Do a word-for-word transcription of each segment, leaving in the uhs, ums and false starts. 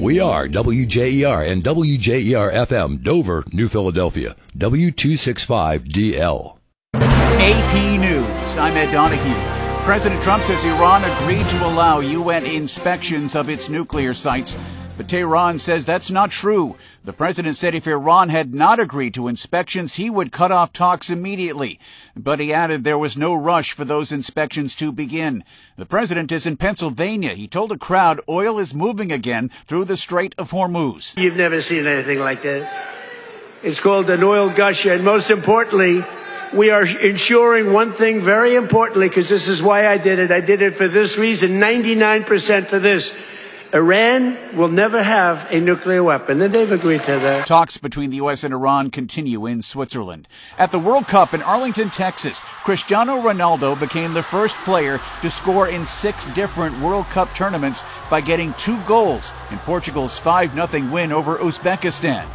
We are W J E R and W J E R F M, Dover, New Philadelphia, W two sixty-five D L. A P News, I'm Ed Donahue. President Trump says Iran agreed to allow U N inspections of its nuclear sites, but Tehran says that's not true. The president said if Iran had not agreed to inspections, he would cut off talks immediately. But he added there was no rush for those inspections to begin. The president is in Pennsylvania. He told a crowd oil is moving again through the Strait of Hormuz. You've never seen anything like that. It's called an oil gush, and most importantly, we are ensuring one thing very importantly, because this is why I did it. I did it for this reason, ninety-nine percent for this. Iran will never have a nuclear weapon, and they've agreed to that. Talks between the U S and Iran continue in Switzerland. At the World Cup in Arlington, Texas, Cristiano Ronaldo became the first player to score in six different World Cup tournaments by getting two goals in Portugal's five nothing win over Uzbekistan.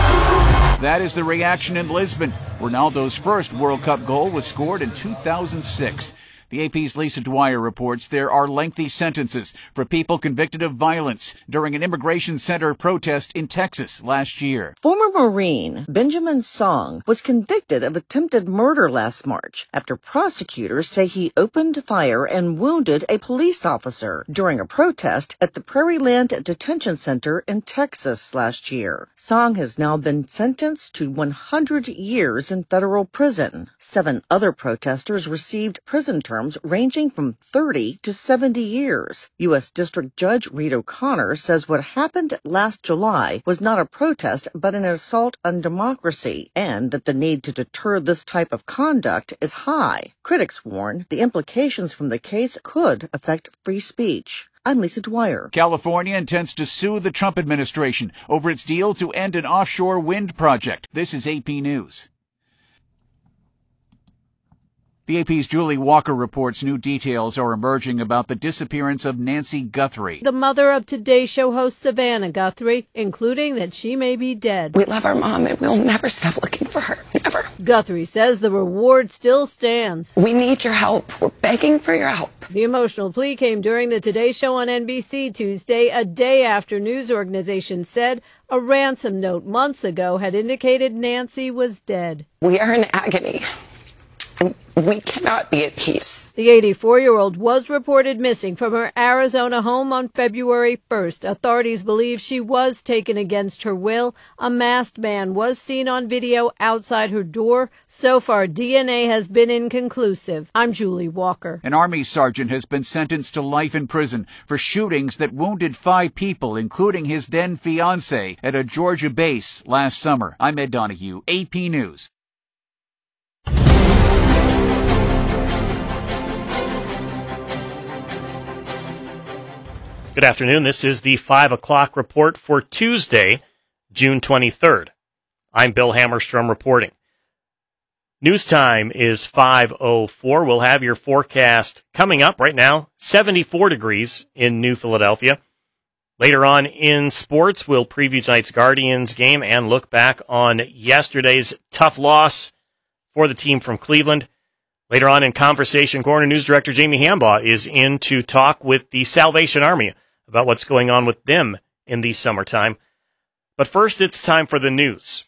That is the reaction in Lisbon. Ronaldo's first World Cup goal was scored in two thousand six. The A P's Lisa Dwyer reports there are lengthy sentences for people convicted of violence during an immigration center protest in Texas last year. Former Marine Benjamin Song was convicted of attempted murder last March after prosecutors say he opened fire and wounded a police officer during a protest at the Prairieland Detention Center in Texas last year. Song has now been sentenced to one hundred years in federal prison. Seven other protesters received prison terms ranging from thirty to seventy years. U S District Judge Reed O'Connor says what happened last July was not a protest but an assault on democracy, and that the need to deter this type of conduct is high. Critics warn the implications from the case could affect free speech. I'm Lisa Dwyer. California intends to sue the Trump administration over its deal to end an offshore wind project. This is A P News. The A P's Julie Walker reports new details are emerging about the disappearance of Nancy Guthrie, the mother of Today Show host Savannah Guthrie, including that she may be dead. We love our mom and we'll never stop looking for her. Never. Guthrie says the reward still stands. We need your help. We're begging for your help. The emotional plea came during the Today Show on N B C Tuesday, a day after news organizations said a ransom note months ago had indicated Nancy was dead. We are in agony. We cannot be at peace. The eighty-four-year-old was reported missing from her Arizona home on February first. Authorities believe she was taken against her will. A masked man was seen on video outside her door. So far, D N A has been inconclusive. I'm Julie Walker. An Army sergeant has been sentenced to life in prison for shootings that wounded five people, including his then-fiancée, at a Georgia base last summer. I'm Ed Donahue, A P News. Good afternoon. This is the five o'clock report for Tuesday, June twenty-third. I'm Bill Hammerstrom reporting. News time is five oh four. We'll have your forecast coming up right now. seventy-four degrees in New Philadelphia. Later on in sports, we'll preview tonight's Guardians game and look back on yesterday's tough loss for the team from Cleveland. Later on in Conversation Corner, News Director Jamie Hambaugh is in to talk with the Salvation Army about what's going on with them in the summertime. But first, it's time for the news.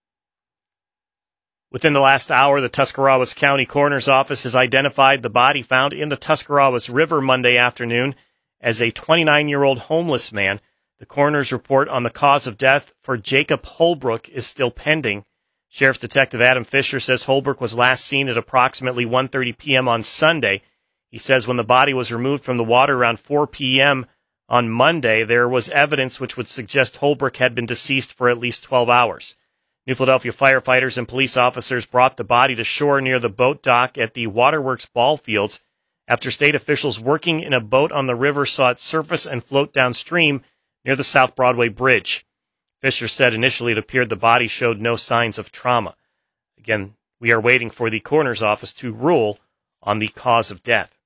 Within the last hour, the Tuscarawas County Coroner's Office has identified the body found in the Tuscarawas River Monday afternoon as a twenty-nine-year-old homeless man. The coroner's report on the cause of death for Jacob Holbrook is still pending. Sheriff's Detective Adam Fisher says Holbrook was last seen at approximately one thirty p.m. on Sunday. He says when the body was removed from the water around four p.m. on Monday, there was evidence which would suggest Holbrook had been deceased for at least twelve hours. New Philadelphia firefighters and police officers brought the body to shore near the boat dock at the Waterworks ball fields after state officials working in a boat on the river saw it surface and float downstream near the South Broadway Bridge. Fisher said initially it appeared the body showed no signs of trauma. Again, we are waiting for the coroner's office to rule on the cause of death.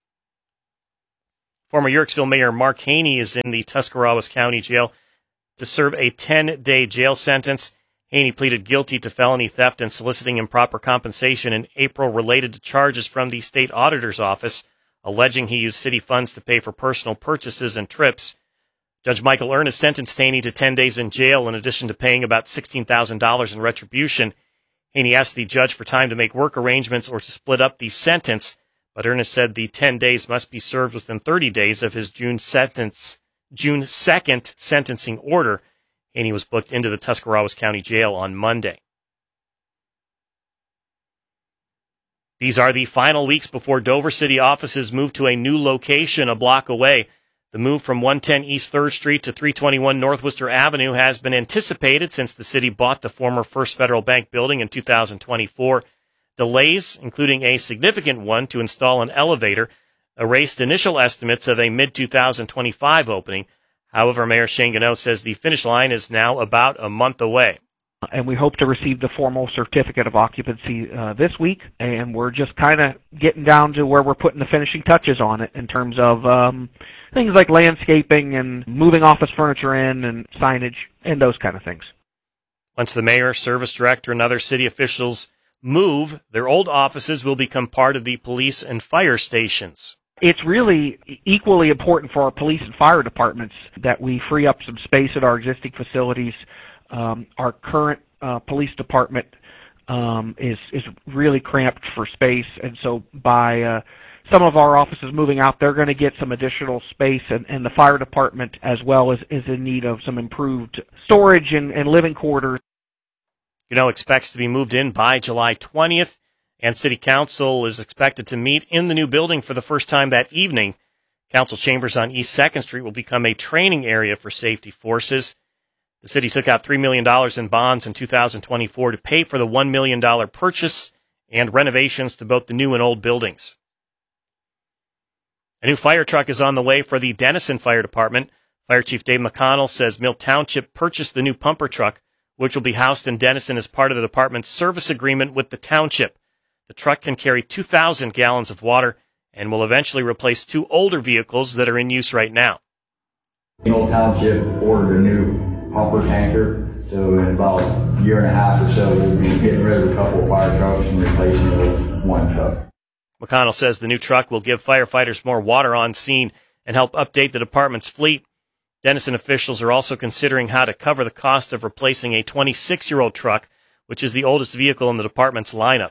Former Yorksville Mayor Mark Haney is in the Tuscarawas County Jail to serve a ten-day jail sentence. Haney pleaded guilty to felony theft and soliciting improper compensation in April related to charges from the state auditor's office, alleging he used city funds to pay for personal purchases and trips. Judge Michael Ernest sentenced Haney to ten days in jail in addition to paying about sixteen thousand dollars in retribution. Haney asked the judge for time to make work arrangements or to split up the sentence, but Ernest said the ten days must be served within thirty days of his June sentence, June second sentencing order. Haney was booked into the Tuscarawas County Jail on Monday. These are the final weeks before Dover City offices move to a new location a block away. The move from one ten East third Street to three twenty-one North Worcester Avenue has been anticipated since the city bought the former First Federal Bank building in two thousand twenty-four. Delays, including a significant one to install an elevator, erased initial estimates of a mid twenty twenty-five opening. However, Mayor Shane Gano says the finish line is now about a month away. And we hope to receive the formal certificate of occupancy uh, this week, and we're just kind of getting down to where we're putting the finishing touches on it in terms of um, things like landscaping and moving office furniture in and signage and those kind of things. Once the mayor, service director, and other city officials move, their old offices will become part of the police and fire stations. It's really equally important for our police and fire departments that we free up some space at our existing facilities. Um, our current uh, police department um, is is really cramped for space, and so by uh, some of our offices moving out, they're going to get some additional space, and, and the fire department as well is, is in need of some improved storage and, and living quarters. You know, expects to be moved in by July twentieth, and City Council is expected to meet in the new building for the first time that evening. Council chambers on East second Street will become a training area for safety forces. The city took out three million dollars in bonds in two thousand twenty-four to pay for the one million dollars purchase and renovations to both the new and old buildings. A new fire truck is on the way for the Denison Fire Department. Fire Chief Dave McConnell says Mill Township purchased the new pumper truck, which will be housed in Denison as part of the department's service agreement with the township. The truck can carry two thousand gallons of water and will eventually replace two older vehicles that are in use right now. Mill Township ordered a new pumper tanker, so in about a year and a half or so, we'll be getting rid of a couple of fire trucks and replacing it with one truck. McConnell says the new truck will give firefighters more water on scene and help update the department's fleet. Denison officials are also considering how to cover the cost of replacing a twenty-six-year-old truck, which is the oldest vehicle in the department's lineup.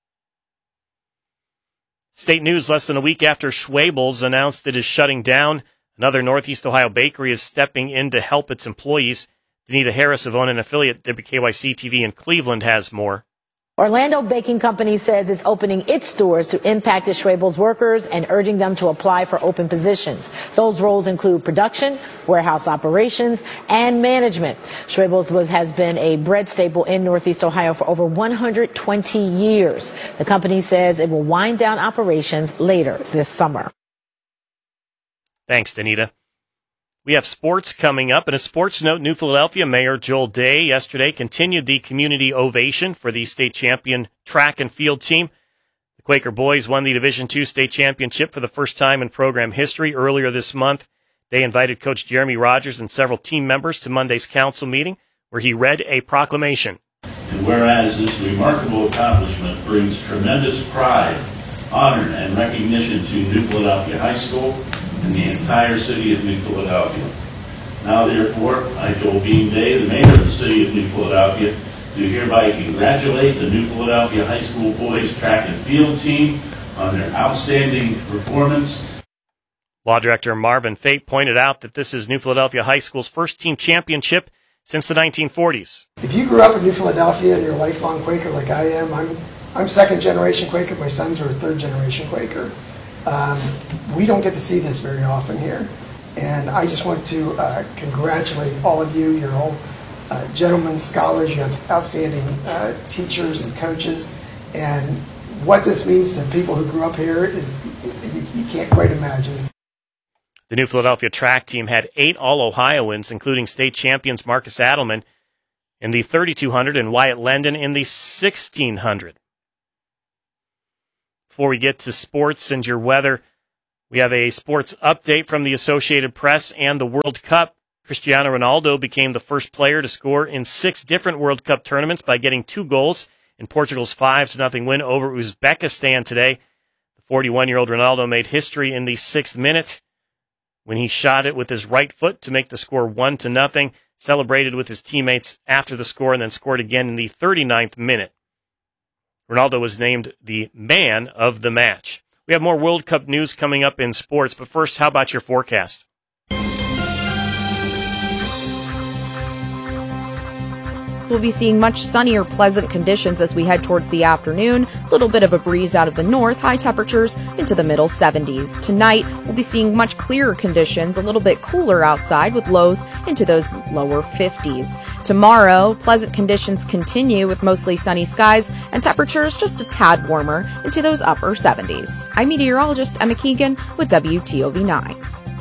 State news: less than a week after Schwabel's announced it is shutting down, another Northeast Ohio bakery is stepping in to help its employees. Danita Harris of O N N affiliate W K Y C T V in Cleveland has more. Orlando Baking Company says it's opening its doors to impacted Schwabel's workers and urging them to apply for open positions. Those roles include production, warehouse operations, and management. Schwabel's has been a bread staple in Northeast Ohio for over one hundred twenty years. The company says it will wind down operations later this summer. Thanks, Danita. We have sports coming up. In a sports note, New Philadelphia Mayor Joel Day yesterday continued the community ovation for the state champion track and field team. The Quaker boys won the Division two state championship for the first time in program history earlier this month. They invited Coach Jeremy Rogers and several team members to Monday's council meeting, where he read a proclamation. And whereas this remarkable accomplishment brings tremendous pride, honor, and recognition to New Philadelphia High School and the entire city of New Philadelphia. Now, therefore, I, Joel Bean Day, the mayor of the city of New Philadelphia, do hereby congratulate the New Philadelphia High School boys track and field team on their outstanding performance. Law Director Marvin Fate pointed out that this is New Philadelphia High School's first team championship since the nineteen forties. If you grew up in New Philadelphia and you're a lifelong Quaker like I am, I'm, I'm second generation Quaker, my sons are third generation Quaker. Um, we don't get to see this very often here, and I just want to uh, congratulate all of you. You're all uh, gentlemen, scholars. You have outstanding uh, teachers and coaches, and what this means to people who grew up here is you, you can't quite imagine. The New Philadelphia track team had eight All-Ohioans, including state champions Marcus Adelman in the thirty-two hundred and Wyatt Lendon in the sixteen hundred. Before we get to sports and your weather, we have a sports update from the Associated Press and the World Cup. Cristiano Ronaldo became the first player to score in six different World Cup tournaments by getting two goals in Portugal's five to nothing win over Uzbekistan today. The forty-one-year-old Ronaldo made history in the sixth minute when he shot it with his right foot to make the score one to nothing, celebrated with his teammates after the score, and then scored again in the thirty-ninth minute. Ronaldo was named the man of the match. We have more World Cup news coming up in sports, but first, how about your forecast? We'll be seeing much sunnier, pleasant conditions as we head towards the afternoon. A little bit of a breeze out of the north, high temperatures into the middle seventies. Tonight, we'll be seeing much clearer conditions, a little bit cooler outside with lows into those lower fifties. Tomorrow, pleasant conditions continue with mostly sunny skies and temperatures just a tad warmer into those upper seventies. I'm meteorologist Emma Keegan with W T O V nine.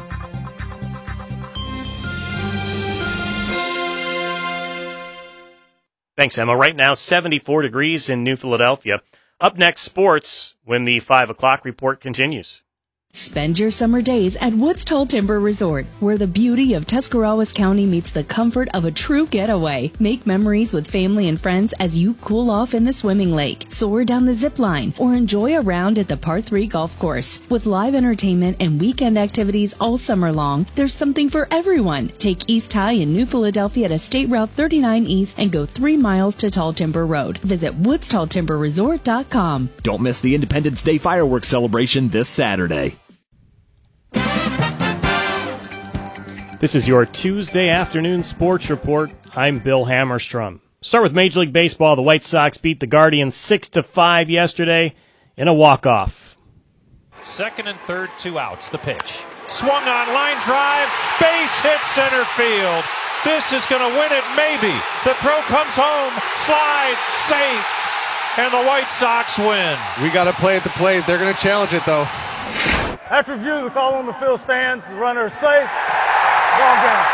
Thanks, Emma. Right now, seventy-four degrees in New Philadelphia. Up next, sports, when the five o'clock report continues. Spend your summer days at Woods Tall Timber Resort, where the beauty of Tuscarawas County meets the comfort of a true getaway. Make memories with family and friends as you cool off in the swimming lake, soar down the zip line, or enjoy a round at the Par three golf course. With live entertainment and weekend activities all summer long, there's something for everyone. Take East High in New Philadelphia to State Route thirty-nine East and go three miles to Tall Timber Road. Visit woods tall timber resort dot com. Don't miss the Independence Day fireworks celebration this Saturday. This is your Tuesday afternoon sports report. I'm Bill Hammerstrom. Start with Major League Baseball. The White Sox beat the Guardians six to five yesterday in a walk-off. Second and third, two outs. The pitch. Swung on, line drive, base hit center field. This is going to win it, maybe. The throw comes home, slide, safe, and the White Sox win. We got to play at the plate. They're going to challenge it, though. After review, the call on the field stands. The runner is safe. Ball game.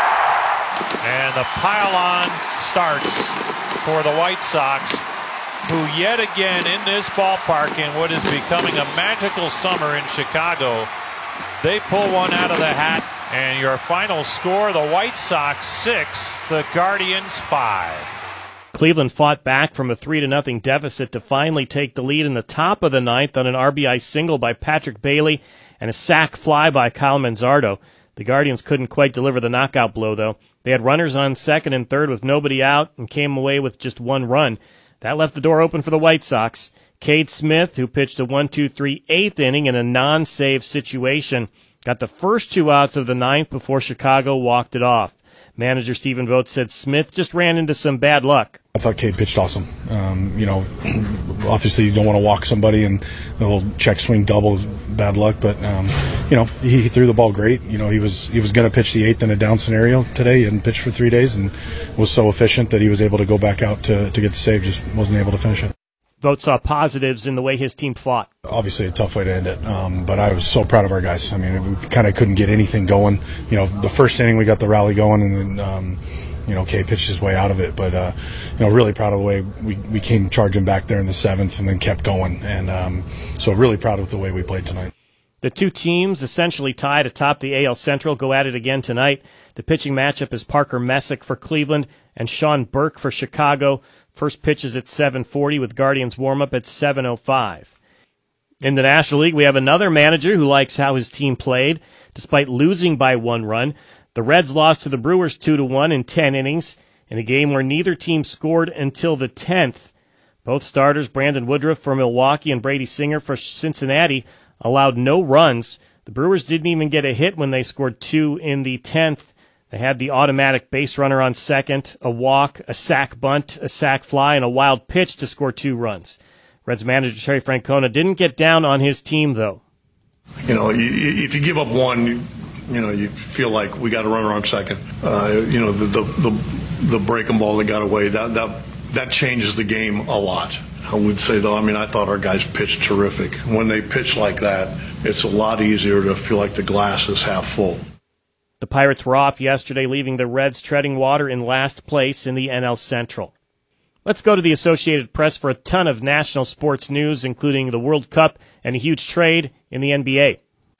And the pile-on starts for the White Sox, who yet again in this ballpark in what is becoming a magical summer in Chicago, they pull one out of the hat. And your final score, the White Sox six, the Guardians five. Cleveland fought back from a three to nothing deficit to finally take the lead in the top of the ninth on an R B I single by Patrick Bailey and a sac fly by Kyle Manzardo. The Guardians couldn't quite deliver the knockout blow, though. They had runners on second and third with nobody out and came away with just one run. That left the door open for the White Sox. Cade Smith, who pitched a one two three eighth inning in a non-save situation, got the first two outs of the ninth before Chicago walked it off. Manager Stephen Vogt said Smith just ran into some bad luck. I thought Cade pitched awesome. Um, you know, obviously you don't want to walk somebody and a little check swing double, bad luck. But um, you know, he threw the ball great. You know, he was he was going to pitch the eighth in a down scenario today. He hadn't pitched for three days and was so efficient that he was able to go back out to to get the save. Just wasn't able to finish it. Vogt saw positives in the way his team fought. Obviously a tough way to end it, um, but I was so proud of our guys. I mean, we kind of couldn't get anything going. You know, the first inning we got the rally going, and then um, you know, Kay pitched his way out of it. But uh, you know, really proud of the way we, we came charging back there in the seventh, and then kept going. And um, so really proud of the way we played tonight. The two teams, essentially tied atop the A L Central, go at it again tonight. The pitching matchup is Parker Messick for Cleveland and Sean Burke for Chicago. First pitch is at seven forty with Guardians warm-up at seven oh five. In the National League, we have another manager who likes how his team played, despite losing by one run. The Reds lost to the Brewers two to one in ten innings, in a game where neither team scored until the tenth. Both starters, Brandon Woodruff for Milwaukee and Brady Singer for Cincinnati, allowed no runs. The Brewers didn't even get a hit when they scored two in the tenth. They had the automatic base runner on second, a walk, a sac bunt, a sac fly, and a wild pitch to score two runs. Reds manager Terry Francona didn't get down on his team, though. You know, you, if you give up one, you, you know, you feel like we got a runner on second. Uh, you know, the, the the the breaking ball that got away, that that that changes the game a lot. I would say, though, I mean, I thought our guys pitched terrific. When they pitch like that, it's a lot easier to feel like the glass is half full. The Pirates were off yesterday, leaving the Reds treading water in last place in the N L Central. Let's go to the Associated Press for a ton of national sports news, including the World Cup and a huge trade in the N B A.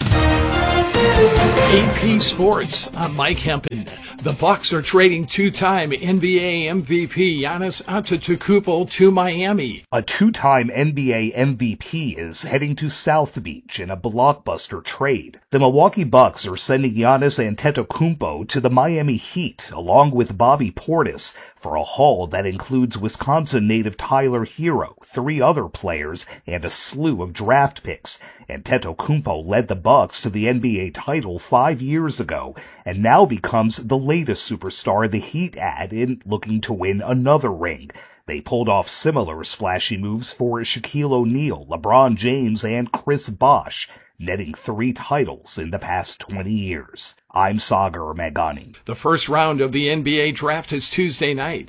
A P Sports, I'm Mike Hempen. The Bucks are trading two-time N B A M V P Giannis Antetokounmpo to Miami. A two-time N B A M V P is heading to South Beach in a blockbuster trade. The Milwaukee Bucks are sending Giannis Antetokounmpo to the Miami Heat, along with Bobby Portis, for a haul that includes Wisconsin native Tyler Hero, three other players, and a slew of draft picks. Antetokounmpo led the Bucks to the N B A title five years ago, and now becomes the latest superstar the Heat add in looking to win another ring. They pulled off similar splashy moves for Shaquille O'Neal, LeBron James, and Chris Bosh, netting three titles in the past twenty years. I'm Sagar Meghani. The first round of the N B A draft is Tuesday night.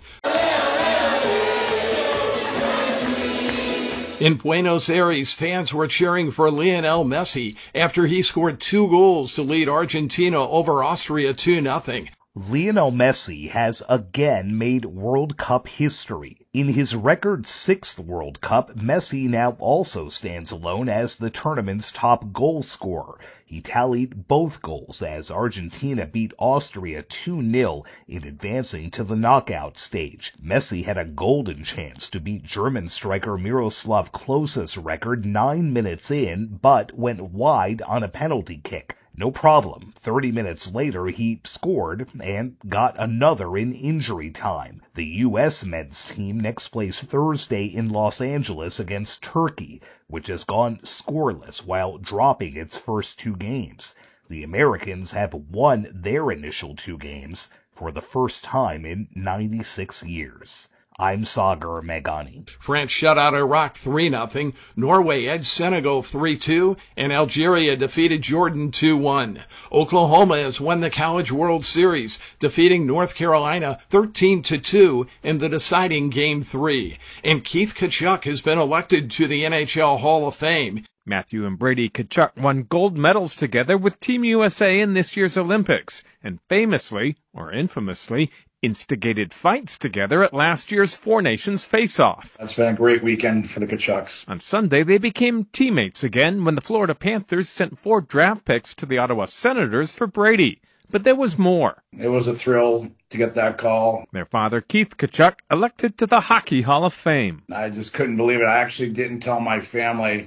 In Buenos Aires, fans were cheering for Lionel Messi after he scored two goals to lead Argentina over Austria two nothing. Lionel Messi has again made World Cup history. In his record sixth World Cup, Messi now also stands alone as the tournament's top goal scorer. He tallied both goals as Argentina beat Austria two nil in advancing to the knockout stage. Messi had a golden chance to beat German striker Miroslav Klose's record nine minutes in, but went wide on a penalty kick. No problem. Thirty minutes later, he scored and got another in injury time. The U S men's team next plays Thursday in Los Angeles against Turkey, which has gone scoreless while dropping its first two games. The Americans have won their initial two games for the first time in ninety-six years. I'm Sagar Meghani. France shut out Iraq three nothing, Norway edged Senegal three two, and Algeria defeated Jordan two one. Oklahoma has won the College World Series, defeating North Carolina thirteen to two in the deciding Game three. And Keith Tkachuk has been elected to the N H L Hall of Fame. Matthew and Brady Tkachuk won gold medals together with Team U S A in this year's Olympics, and famously, or infamously, instigated fights together at last year's Four Nations Face-Off. It's been a great weekend for the Tkachuks. On Sunday, they became teammates again when the Florida Panthers sent four draft picks to the Ottawa Senators for Brady. But there was more. It was a thrill to get that call. Their father, Keith Tkachuk, elected to the Hockey Hall of Fame. I just couldn't believe it. I actually didn't tell my family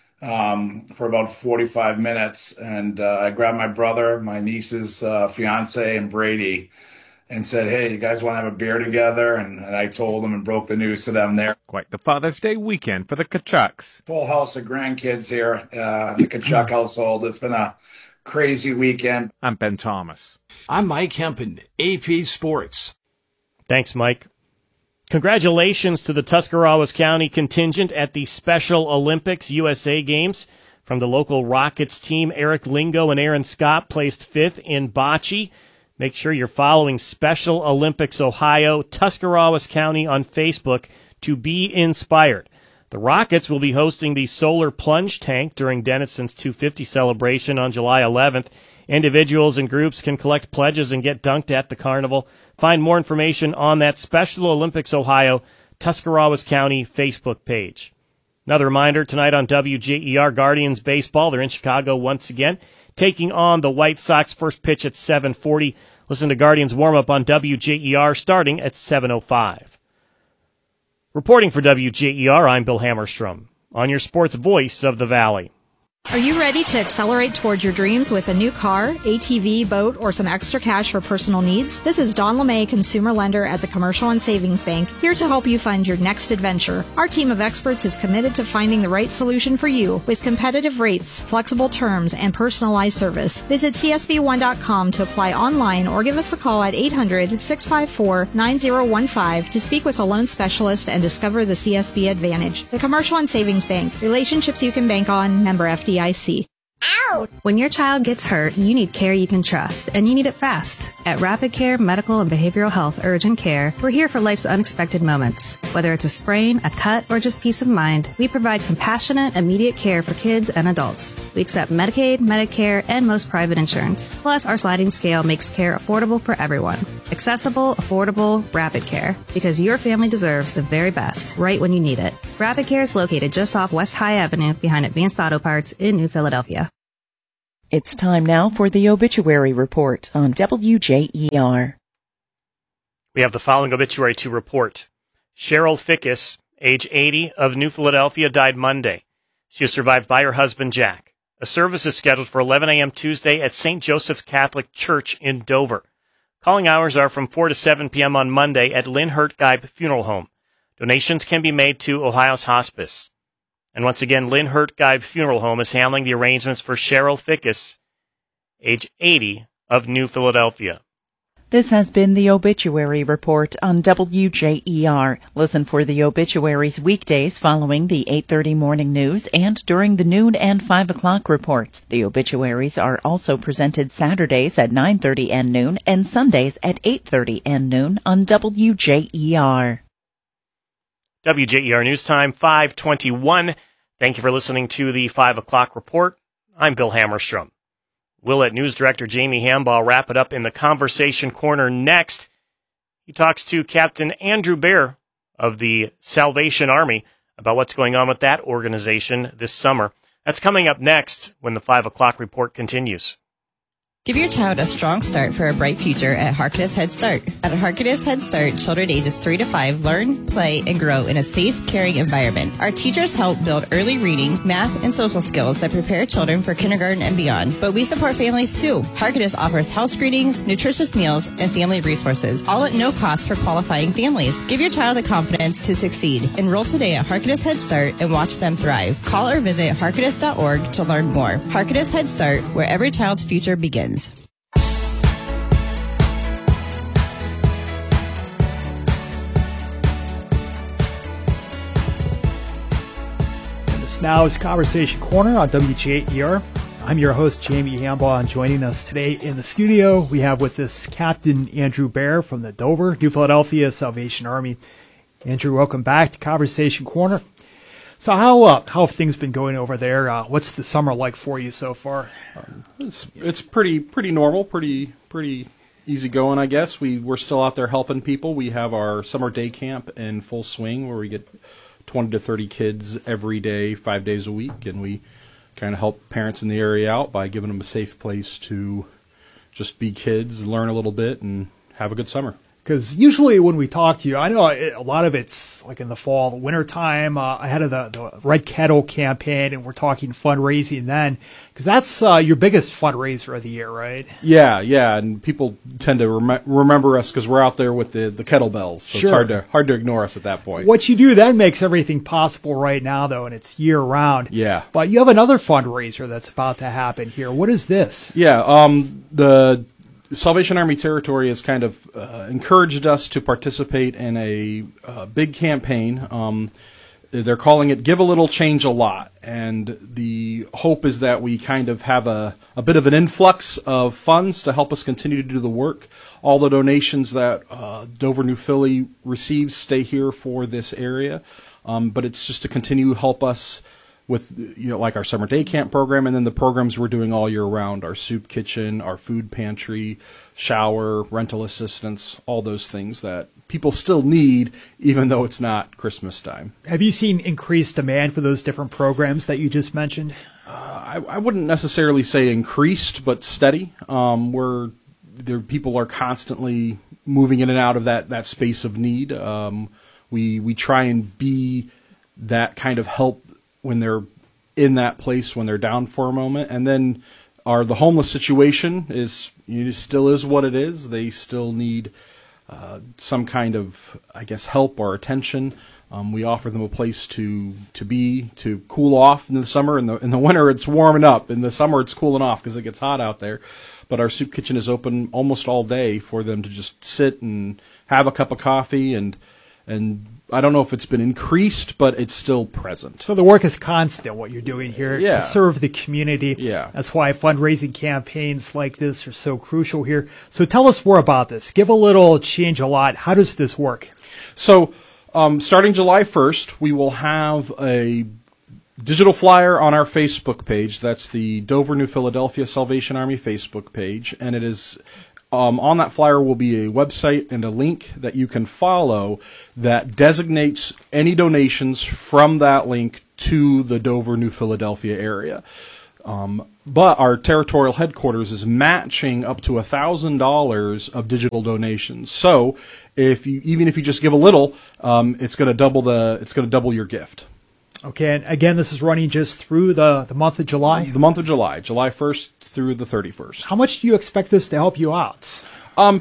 um, for about forty-five minutes. And uh, I grabbed my brother, my niece's uh, fiance, and Brady, and said, hey, you guys want to have a beer together? And, and I told them and broke the news to them there. Quite the Father's Day weekend for the Tkachuks. Full house of grandkids here uh, in the Tkachuk household. It's been a crazy weekend. I'm Ben Thomas. I'm Mike Hempen, A P Sports. Thanks, Mike. Congratulations to the Tuscarawas County contingent at the Special Olympics U S A Games. From the local Rockets team, Eric Lingo and Aaron Scott placed fifth in bocce. Make sure you're following Special Olympics Ohio, Tuscarawas County on Facebook to be inspired. The Rockets will be hosting the Solar Plunge Tank during Dennison's two fifty celebration on July eleventh. Individuals and groups can collect pledges and get dunked at the carnival. Find more information on that Special Olympics Ohio, Tuscarawas County Facebook page. Another reminder, tonight on W J E R, Guardians baseball. They're in Chicago once again, taking on the White Sox. First pitch at seven forty. Listen to Guardians warm-up on W J E R starting at seven oh five. Reporting for W J E R, I'm Bill Hammerstrom, on your sports voice of the Valley. Are you ready to accelerate towards your dreams with a new car, A T V, boat, or some extra cash for personal needs? This is Dawn LeMay, consumer lender at the Commercial and Savings Bank, here to help you find your next adventure. Our team of experts is committed to finding the right solution for you with competitive rates, flexible terms, and personalized service. Visit C S B one dot com to apply online or give us a call at eight hundred, six five four, nine zero one five to speak with a loan specialist and discover the C S B Advantage. The Commercial and Savings Bank. Relationships you can bank on. Member F D I C. Ow! When your child gets hurt, you need care you can trust, and you need it fast. At Rapid Care Medical and Behavioral Health Urgent Care, we're here for life's unexpected moments. Whether it's a sprain, a cut, or just peace of mind, we provide compassionate, immediate care for kids and adults. We accept Medicaid, Medicare, and most private insurance. Plus, our sliding scale makes care affordable for everyone. Accessible, affordable, Rapid Care. Because your family deserves the very best, right when you need it. Rapid Care is located just off West High Avenue behind Advanced Auto Parts in New Philadelphia. It's time now for the obituary report on W J E R. We have the following obituary to report. Cheryl Fickus, age eighty, of New Philadelphia, died Monday. She is survived by her husband, Jack. A service is scheduled for eleven a.m. Tuesday at Saint Joseph's Catholic Church in Dover. Calling hours are from four to seven p.m. on Monday at Lynn Hurtgeib Funeral Home. Donations can be made to Ohio's Hospice. And once again, Lynn Hurtgeib Funeral Home is handling the arrangements for Cheryl Fickus, age eighty, of New Philadelphia. This has been the Obituary Report on W J E R. Listen for the obituaries weekdays following the eight thirty morning news and during the noon and five o'clock reports. The obituaries are also presented Saturdays at nine thirty and noon and Sundays at eight thirty and noon on W J E R. W J E R News Time, five twenty-one. Thank you for listening to the five o'clock report. I'm Bill Hammerstrom. We'll let News Director Jamie Hambaugh wrap it up in the Conversation Corner next. He talks to Captain Andrew Baer of the Salvation Army about what's going on with that organization this summer. That's coming up next when the five o'clock report continues. Give your child a strong start for a bright future at Harkness Head Start. At Harkness Head Start, children ages three to five learn, play, and grow in a safe, caring environment. Our teachers help build early reading, math, and social skills that prepare children for kindergarten and beyond. But we support families too. Harkness offers house screenings, nutritious meals, and family resources, all at no cost for qualifying families. Give your child the confidence to succeed. Enroll today at Harkness Head Start and watch them thrive. Call or visit harkness dot org to learn more. Harkness Head Start, where every child's future begins. This now is Conversation Corner on W J E R. I'm your host, Jamie Hambaugh, and joining us today in the studio, we have with us Captain Andrew Baer from the Dover, New Philadelphia Salvation Army. Andrew, welcome back to Conversation Corner. So how uh, how have things been going over there? Uh, what's the summer like for you so far? Um, it's it's pretty pretty normal, pretty pretty easy going, I guess. We we're still out there helping people. We have our summer day camp in full swing, where we get twenty to thirty kids every day, five days a week, and we kind of help parents in the area out by giving them a safe place to just be kids, learn a little bit, and have a good summer. Because usually when we talk to you, I know a lot of it's like in the fall, the winter time, uh, ahead of the, the Red Kettle campaign, and we're talking fundraising then, because that's uh, your biggest fundraiser of the year, right? Yeah, yeah, and people tend to rem- remember us because we're out there with the, the kettlebells, so Sure. it's hard to hard to ignore us at that point. What you do then makes everything possible right now, though, and it's year-round. Yeah. But you have another fundraiser that's about to happen here. What is this? Yeah, um, the Salvation Army Territory has kind of uh, encouraged us to participate in a uh, big campaign. Um, they're calling it Give a Little, Change a Lot. And the hope is that we kind of have a, a bit of an influx of funds to help us continue to do the work. All the donations that uh, Dover New Philly receives stay here for this area. Um, but it's just to continue to help us with, you know, like our summer day camp program, and then the programs we're doing all year round, our soup kitchen, our food pantry, shower, rental assistance, all those things that people still need, even though it's not Christmas time. Have you seen increased demand for those different programs that you just mentioned? Uh, I, I wouldn't necessarily say increased, but steady. Um, where there, people are constantly moving in and out of that, that space of need. Um, we we try and be that kind of help when they're in that place, when they're down for a moment. And then our the homeless situation is, you know, still is what it is. They still need uh, some kind of, I guess, help or attention. Um, we offer them a place to to be, to cool off in the summer. In the in the winter, it's warming up. In the summer, it's cooling off because it gets hot out there. But our soup kitchen is open almost all day for them to just sit and have a cup of coffee. And and I don't know if it's been increased, but it's still present. So the work is constant, what you're doing here, Yeah. to serve the community. Yeah. That's why fundraising campaigns like this are so crucial here. So tell us more about this. Give a little, change a lot. How does this work? So um, starting July first, we will have a digital flyer on our Facebook page. That's the Dover New Philadelphia Salvation Army Facebook page. And it is um, on that flyer will be a website and a link that you can follow that designates any donations from that link to the Dover New Philadelphia area. Um, but our territorial headquarters is matching up to one thousand dollars of digital donations. So if you, even if you just give a little, um, it's going to double the, it's going to double your gift. Okay, and again, this is running just through the, the month of July? The month of July, July first through the thirty-first. How much do you expect this to help you out? Um,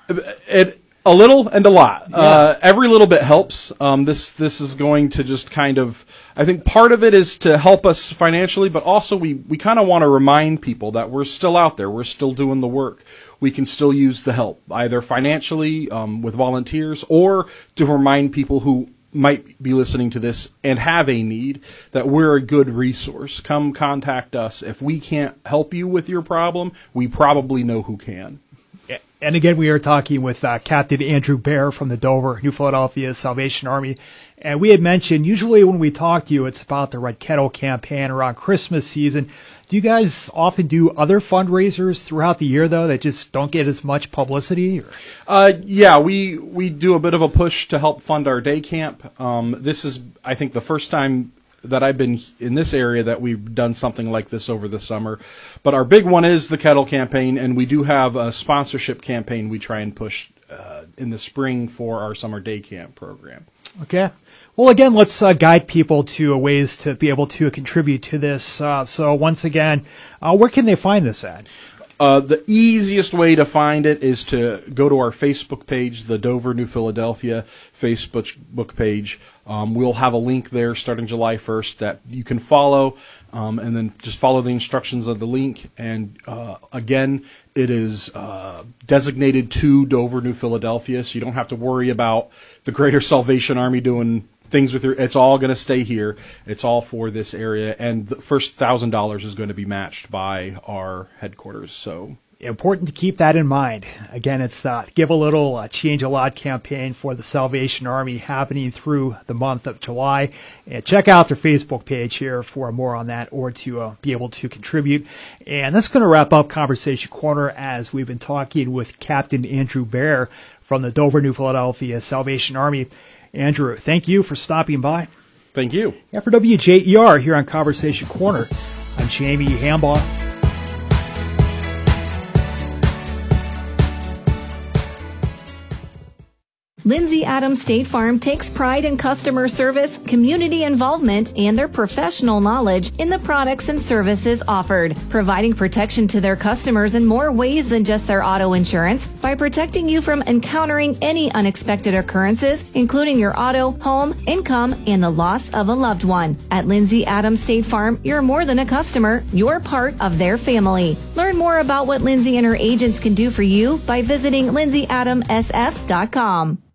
it, a little and a lot. Yeah. Uh, every little bit helps. Um, this this is going to just kind of, I think part of it is to help us financially, but also we, we kind of want to remind people that we're still out there. We're still doing the work. We can still use the help, either financially um, with volunteers, or to remind people who might be listening to this and have a need that we're a good resource. Come contact us. If we can't help you with your problem, we probably know who can. And again, we are talking with uh, Captain Andrew Baer from the Dover, New Philadelphia Salvation Army. And we had mentioned, usually when we talk to you, it's about the Red Kettle campaign around Christmas season. Do you guys often do other fundraisers throughout the year, though, that just don't get as much publicity? Or? Uh, yeah, we, we do a bit of a push to help fund our day camp. Um, this is, I think, the first time that I've been in this area that we've done something like this over the summer. But our big one is the Kettle campaign, and we do have a sponsorship campaign we try and push uh, in the spring for our summer day camp program. Okay. Well, again, let's uh, guide people to ways to be able to contribute to this. Uh, so once again, uh, where can they find this at? Uh, the easiest way to find it is to go to our Facebook page, the Dover New Philadelphia Facebook page. Um, we'll have a link there starting July first that you can follow, um, and then just follow the instructions of the link. And uh, again, it is uh, designated to Dover New Philadelphia, so you don't have to worry about the Greater Salvation Army doing things with your. It's all going to stay here. It's all for this area, and the first thousand dollars is going to be matched by our headquarters. So important to keep that in mind. Again, it's the Give a Little, uh, Change a Lot campaign for the Salvation Army happening through the month of July. And check out their Facebook page here for more on that, or to uh, be able to contribute. And that's going to wrap up Conversation Corner, as we've been talking with Captain Andrew Baer from the Dover New Philadelphia Salvation Army. Andrew, thank you for stopping by. Thank you. And for W J E R here on Conversation Corner, I'm Jamie Hambaugh. Lindsay Adams State Farm takes pride in customer service, community involvement, and their professional knowledge in the products and services offered, providing protection to their customers in more ways than just their auto insurance by protecting you from encountering any unexpected occurrences, including your auto, home, income, and the loss of a loved one. At Lindsay Adams State Farm, you're more than a customer, you're part of their family. Learn more about what Lindsay and her agents can do for you by visiting lindsay adam s f dot com.